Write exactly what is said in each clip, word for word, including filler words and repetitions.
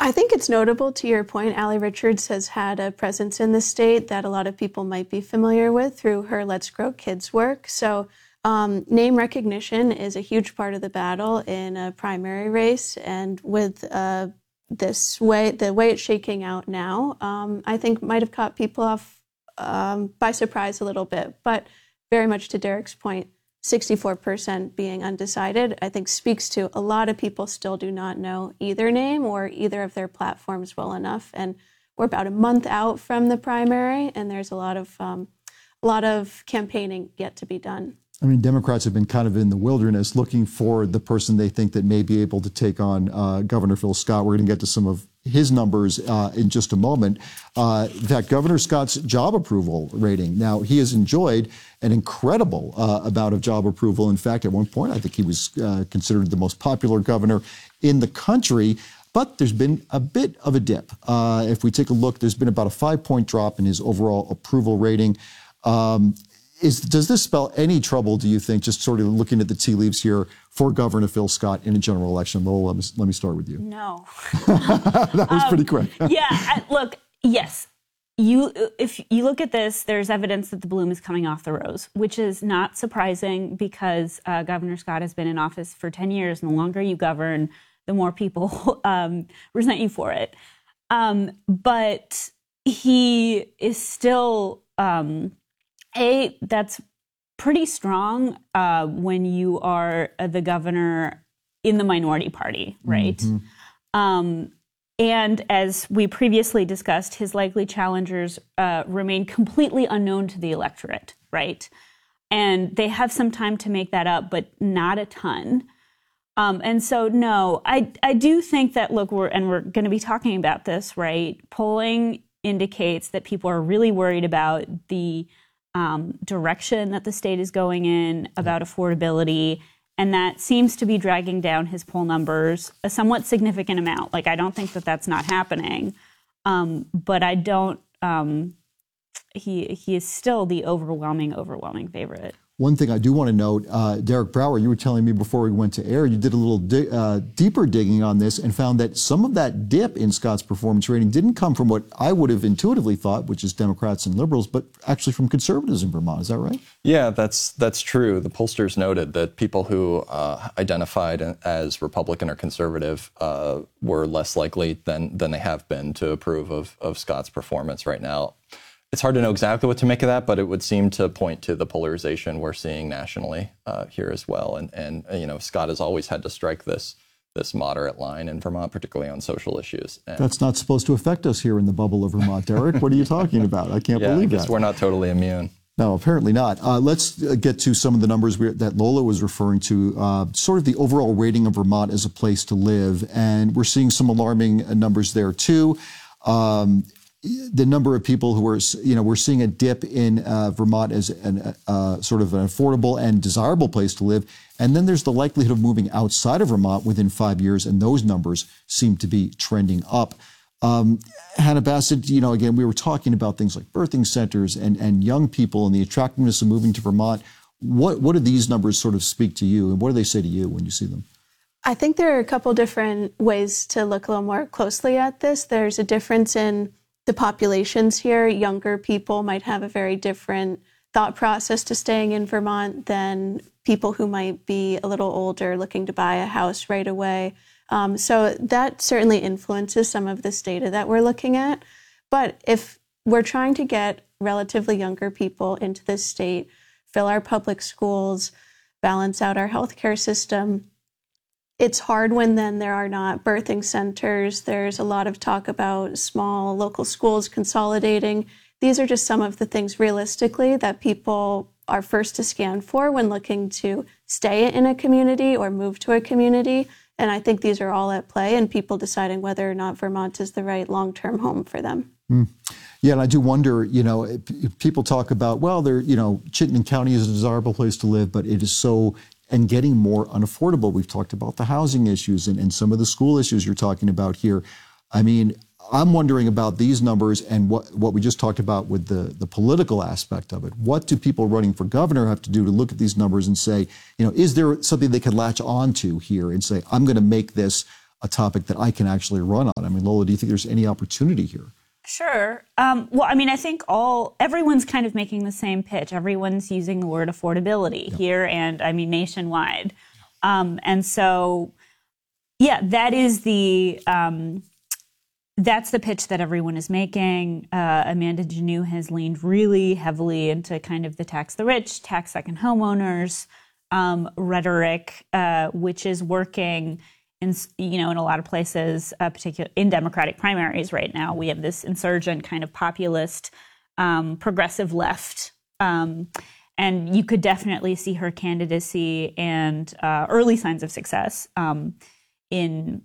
I think it's notable, to your point, Allie Richards has had a presence in the state that a lot of people might be familiar with through her Let's Grow Kids work. So um, name recognition is a huge part of the battle in a primary race. And with uh, this way, the way it's shaking out now, um, I think might have caught people off um, by surprise a little bit. But very much to Derek's point, sixty-four percent being undecided, I think speaks to a lot of people still do not know either name or either of their platforms well enough. And we're about a month out from the primary, and there's a lot of um, a lot of campaigning yet to be done. I mean, Democrats have been kind of in the wilderness looking for the person they think that may be able to take on uh, Governor Phil Scott. We're going to get to some of his numbers uh, in just a moment. Uh, in fact, Governor Scott's job approval rating. Now, he has enjoyed an incredible uh, amount of job approval. In fact, at one point, I think he was uh, considered the most popular governor in the country. But there's been a bit of a dip. Uh, if we take a look, there's been about a five-point drop in his overall approval rating. Um, Is, does this spell any trouble, do you think, just sort of looking at the tea leaves here, for Governor Phil Scott in a general election? Lowell, let me, let me start with you. No. That was um, pretty quick. yeah, I, look, yes. You, if you look at this, there's evidence that the bloom is coming off the rose, which is not surprising because uh, Governor Scott has been in office for ten years, and the longer you govern, the more people um, resent you for it. Um, but he is still... Um, A, that's pretty strong uh, when you are the governor in the minority party, right? Mm-hmm. Um, and as we previously discussed, his likely challengers uh, remain completely unknown to the electorate, right? And they have some time to make that up, but not a ton. Um, and so, no, I, I do think that, look, we're, and we're going to be talking about this, right? Polling indicates that people are really worried about the Um, direction that the state is going in, about affordability, and that seems to be dragging down his poll numbers a somewhat significant amount. Like, I don't think that that's not happening, um, but I don't, um, he, he is still the overwhelming, overwhelming favorite. One thing I do want to note, uh, Derek Brower, you were telling me before we went to air, you did a little di uh, deeper digging on this and found that some of that dip in Scott's performance rating didn't come from what I would have intuitively thought, which is Democrats and liberals, but actually from conservatives in Vermont. Is that right? Yeah, that's that's true. The pollsters noted that people who uh, identified as Republican or conservative uh, were less likely than than they have been to approve of, of Scott's performance right now. It's hard to know exactly what to make of that, but it would seem to point to the polarization we're seeing nationally uh, here as well. And, and you know, Scott has always had to strike this this moderate line in Vermont, particularly on social issues. And that's not supposed to affect us here in the bubble of Vermont, Derek. What are you talking about? I can't yeah, believe I guess that. We're not totally immune. No, apparently not. Uh, let's get to some of the numbers we, that Lola was referring to, uh, sort of the overall rating of Vermont as a place to live. And we're seeing some alarming numbers there, too. Um, the number of people who are, you know, we're seeing a dip in uh, Vermont as an, uh, sort of an affordable and desirable place to live. And then there's the likelihood of moving outside of Vermont within five years, and those numbers seem to be trending up. Um, Hannah Bassett, you know, again, we were talking about things like birthing centers and, and young people and the attractiveness of moving to Vermont. What, what do these numbers sort of speak to you, and what do they say to you when you see them? I think there are a couple different ways to look a little more closely at this. There's a difference in the populations here. Younger people might have a very different thought process to staying in Vermont than people who might be a little older looking to buy a house right away. Um, so that certainly influences some of this data that we're looking at. But if we're trying to get relatively younger people into this state, fill our public schools, balance out our healthcare system, it's hard when then there are not birthing centers. There's a lot of talk about small local schools consolidating. These are just some of the things realistically that people are first to scan for when looking to stay in a community or move to a community. And I think these are all at play in people deciding whether or not Vermont is the right long-term home for them. Mm. Yeah, and I do wonder, you know, if, if people talk about, well, they're, you know, Chittenden County is a desirable place to live, but it is so, and getting more unaffordable. We've talked about the housing issues and, and some of the school issues you're talking about here. I mean, I'm wondering about these numbers and what, what we just talked about with the, the political aspect of it. What do people running for governor have to do to look at these numbers and say, you know, is there something they can latch on to here and say, I'm going to make this a topic that I can actually run on. I mean, Lola, do you think there's any opportunity here? Sure. Um, well, I mean, I think all everyone's kind of making the same pitch. Everyone's using the word affordability yeah. here and, I mean, nationwide. Yeah. Um, and so, yeah, that is the um, that's the pitch that everyone is making. Uh, Amanda Janneau has leaned really heavily into kind of the tax the rich, tax second homeowners um, rhetoric, uh, which is working. In, you know, in a lot of places, uh, particularly in Democratic primaries right now, we have this insurgent kind of populist, um, progressive left. Um, and you could definitely see her candidacy and uh, early signs of success um, in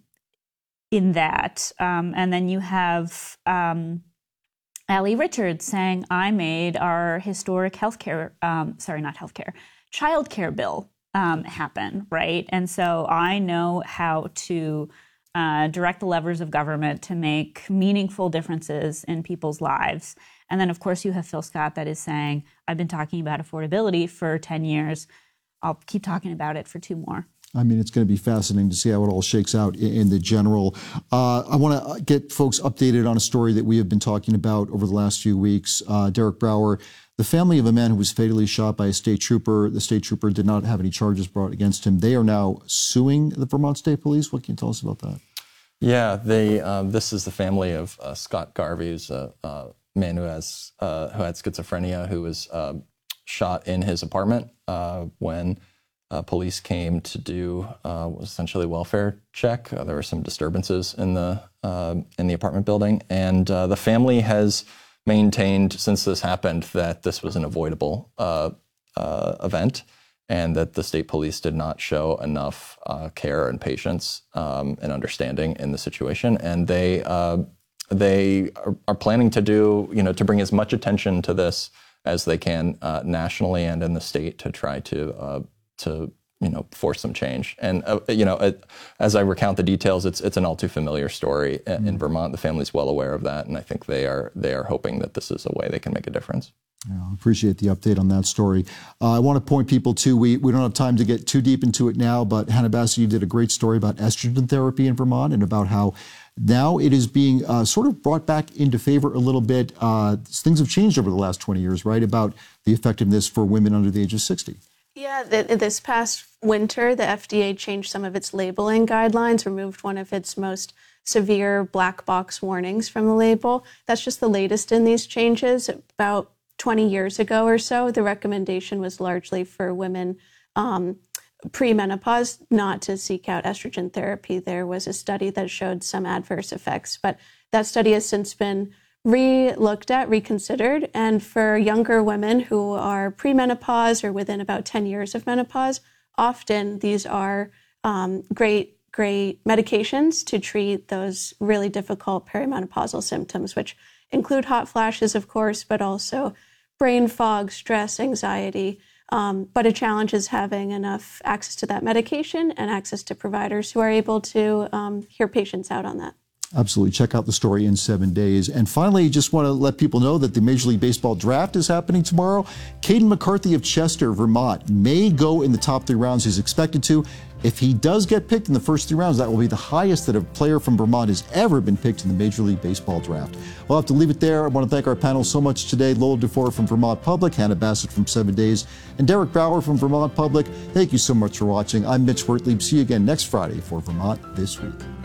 in that. Um, and then you have um, Allie Richards saying, I made our historic healthcare, um, sorry, not healthcare, childcare bill Um, happen, right? And so I know how to uh, direct the levers of government to make meaningful differences in people's lives. And then, of course, you have Phil Scott that is saying, I've been talking about affordability for ten years. I'll keep talking about it for two more. I mean, it's going to be fascinating to see how it all shakes out in, in the general. Uh, I want to get folks updated on a story that we have been talking about over the last few weeks. Uh, Derek Brower, the family of a man who was fatally shot by a state trooper. The state trooper did not have any charges brought against him. They are now suing the Vermont State Police. What can you tell us about that? Yeah, they. Um, this is the family of uh, Scott Garvey, who's a, a man who has uh, who had schizophrenia, who was uh, shot in his apartment uh, when uh, police came to do uh, essentially a welfare check. Uh, there were some disturbances in the uh, in the apartment building, and uh, the family has maintained since this happened that this was an avoidable uh, uh, event, and that the state police did not show enough uh, care and patience um, and understanding in the situation, and they uh, they are, are planning to do you know to bring as much attention to this as they can uh, nationally and in the state to try to uh, to you know force some change. And uh, you know it, as I recount the details, it's it's an all too familiar story in, mm. in Vermont. The family's well aware of that, and I think they are they are hoping that this is a way they can make a difference. Yeah, I appreciate the update on that story. Uh, I want to point people to, we, we don't have time to get too deep into it now, but Hannah Bassey, you did a great story about estrogen therapy in Vermont and about how now it is being uh, sort of brought back into favor a little bit. Uh, things have changed over the last twenty years, right, about the effectiveness for women under the age of sixty. Yeah, the, this past winter, the F D A changed some of its labeling guidelines, removed one of its most severe black box warnings from the label. That's just the latest in these changes. About twenty years ago or so, the recommendation was largely for women um, pre-menopause not to seek out estrogen therapy. There was a study that showed some adverse effects, but that study has since been re-looked at, reconsidered, and for younger women who are pre-menopause or within about ten years of menopause, often these are um, great, great medications to treat those really difficult perimenopausal symptoms, which include hot flashes, of course, but also brain fog, stress, anxiety. Um, but a challenge is having enough access to that medication and access to providers who are able to um, hear patients out on that. Absolutely. Check out the story in seven days. And finally, just want to let people know that the Major League Baseball draft is happening tomorrow. Caden McCarthy of Chester, Vermont, may go in the top three rounds. He's expected to. If he does get picked in the first three rounds, that will be the highest that a player from Vermont has ever been picked in the Major League Baseball draft. We'll have to leave it there. I want to thank our panel so much today. Lola Dufour from Vermont Public, Hannah Bassett from Seven Days, and Derek Brower from Vermont Public. Thank you so much for watching. I'm Mitch Wertlieb. See you again next Friday for Vermont This Week.